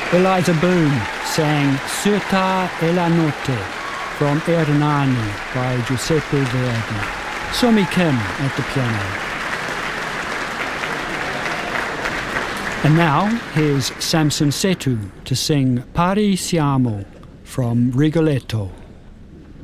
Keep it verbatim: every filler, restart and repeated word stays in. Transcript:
Eliza Boone sang Città e la notte from Ernani by Giuseppe Verdi. Somi Kim at the piano. And now here's Samson Setu to sing Pari Siamo from Rigoletto.